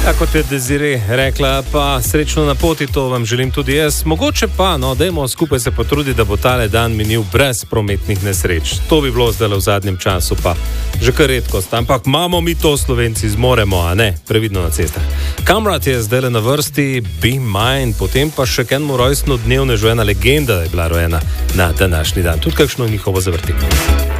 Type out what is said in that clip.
Kot je Desiree rekla, pa srečno na poti, to vam želim tudi jaz. Mogoče pa, dajmo skupaj se potruditi, da bo tale dan minil brez prometnih nesreč. To bi bilo zdaj v zadnjem času, pa že kar redkost. Ampak imamo mi to, Slovenci, zmoremo, a ne? Previdno na cestah. Kamrat je zdaj na vrsti, Be Mine, potem pa še k enemu rojstnodnevnežu, ena legenda je bila rojena na današnji dan. Tudi kakšno njihovo zavrtiko.